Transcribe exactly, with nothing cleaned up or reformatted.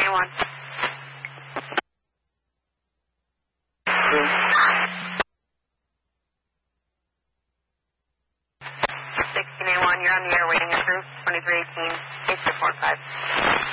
A one. sixteen A one, you're on the air waiting approved. twenty-three eighteen, eight four five.